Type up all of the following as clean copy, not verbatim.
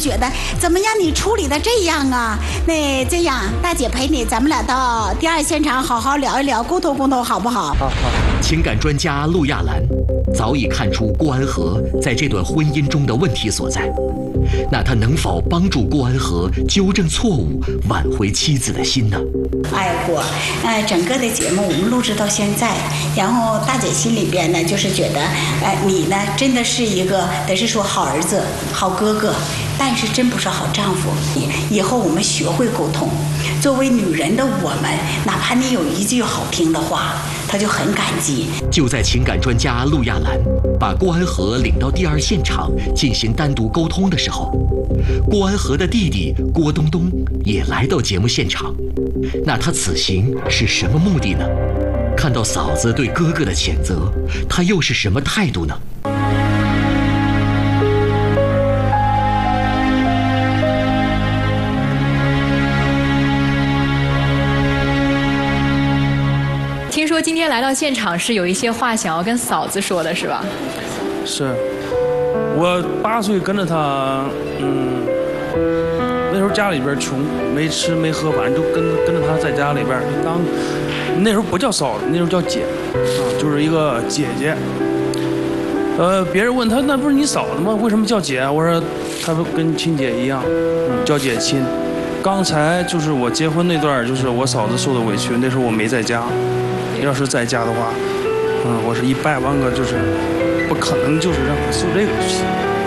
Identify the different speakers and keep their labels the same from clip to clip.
Speaker 1: 觉得怎么样？你处理的这样啊？那这样，大姐陪你，咱们俩到第二现场好好聊一聊，沟通沟通，好不好？
Speaker 2: 好。
Speaker 3: 情感专家陆亚兰早已看出郭安和在这段婚姻中的问题所在，那他能否帮助郭安和纠正错误，挽回妻子的心呢？
Speaker 1: 哎，整个的节目我们录制到现在，然后大姐心里边呢，就是觉得，你呢真的是一个得是说好儿子、好哥哥，但是真不是好丈夫。以后我们学会沟通，作为女人的我们，哪怕你有一句好听的话，他就很感激。
Speaker 3: 就在情感专家陆亚兰把郭安和领到第二现场进行单独沟通的时候，郭安和的弟弟郭东东也来到节目现场。那他此行是什么目的呢？看到嫂子对哥哥的谴责，他又是什么态度呢？
Speaker 4: 听说今天来到现场是有一些话想要跟嫂子说的，是吧？
Speaker 2: 是，我8岁跟着他，那时候家里边穷，没吃没喝，反正就跟着他在家里边当，那时候不叫嫂子，那时候叫姐，就是一个姐姐。别人问他那不是你嫂子吗？为什么叫姐？我说她跟亲姐一样，叫姐亲。刚才就是我结婚那段，就是我嫂子受的委屈，那时候我没在家。要是在家的话，我是100万个就是不可能，就是让他受这个气。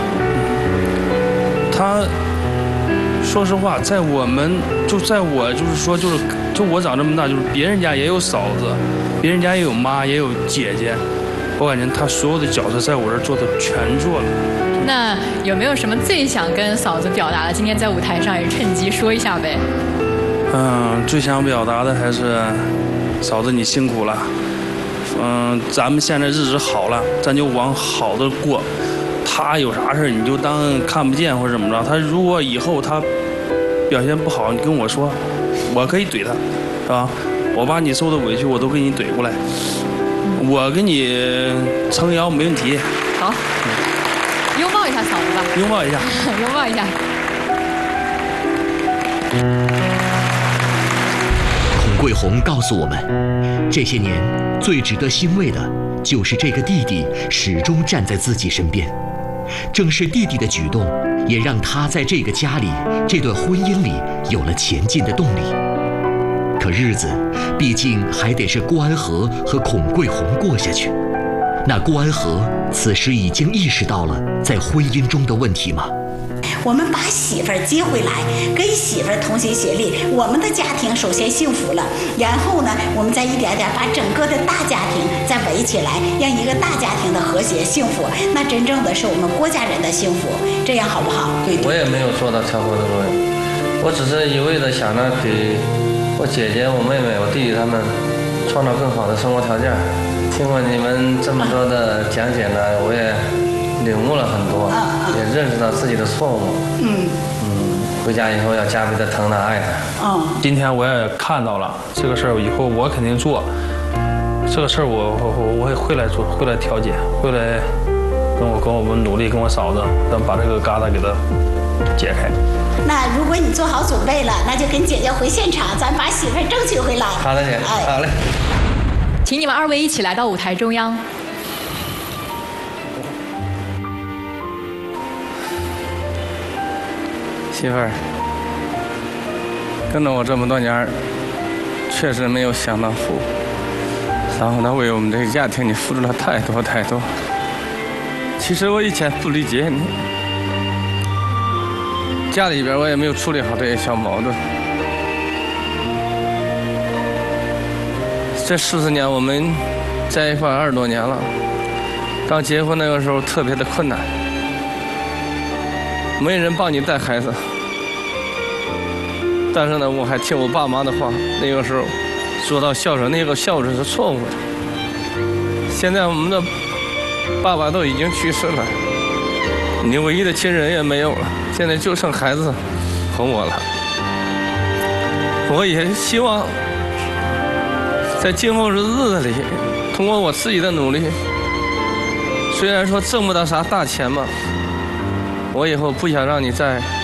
Speaker 2: 他说实话，在我就是说就我长这么大，就是别人家也有嫂子，别人家也有妈，也有姐姐，我感觉他所有的角色在我这儿做的全做了。
Speaker 4: 那有没有什么最想跟嫂子表达的？今天在舞台上也趁机说一下呗。
Speaker 2: 最想表达的还是。嫂子，你辛苦了。咱们现在日子好了，咱就往好的过。他有啥事你就当看不见或者怎么着。他如果以后他表现不好，你跟我说，我可以怼他，是吧？我把你受的委屈我都给你怼过来，我给你撑腰没问题。
Speaker 4: 好，拥抱一下嫂子吧。
Speaker 2: 拥抱一下，
Speaker 4: 拥抱一下。
Speaker 3: 桂红告诉我们，这些年最值得欣慰的就是这个弟弟始终站在自己身边。正是弟弟的举动，也让他在这个家里、这段婚姻里有了前进的动力。可日子毕竟还得是郭安和和孔桂红过下去。那郭安和此时已经意识到了在婚姻中的问题吗？
Speaker 1: 我们把媳妇儿接回来，跟媳妇儿同心协力，我们的家庭首先幸福了，然后呢，我们再一点点把整个的大家庭再围起来，让一个大家庭的和谐幸福，那真正的是我们郭家人的幸福，这样好不好？对。
Speaker 5: 我也没有做到挑拨的作用，我只是一味的想着给我姐姐、我妹妹、我弟弟他们创造更好的生活条件。经过你们这么多的讲解呢，我也领悟了很多，也认识到自己的错误。回家以后要加倍的疼他爱他。
Speaker 2: 今天我也看到了这个事儿，以后我肯定做这个事儿，我也会来做，会来调解，会来跟我们努力，跟我嫂子，咱们把这个疙瘩给它解开。
Speaker 1: 那如果你做好准备了，那就跟姐姐回现场，咱把媳妇儿争取回来。
Speaker 5: 好的，姐，好嘞。
Speaker 4: 请你们2位一起来到舞台中央。
Speaker 6: 媳妇儿，跟着我这么多年，确实没有享到福。然后呢，为我们这个家庭，你付出了太多太多。其实我以前不理解你，家里边我也没有处理好这些小矛盾。这40年我们在一块20多年了，刚结婚那个时候特别的困难，没人帮你带孩子。但是呢，我还听我爸妈的话，那个时候说到孝顺，那个孝顺是错误的。现在我们的爸爸都已经去世了，你唯一的亲人也没有了，现在就剩孩子和我了。我也希望在今后的日子里，通过我自己的努力，虽然说挣不到啥大钱吧，我以后不想让你再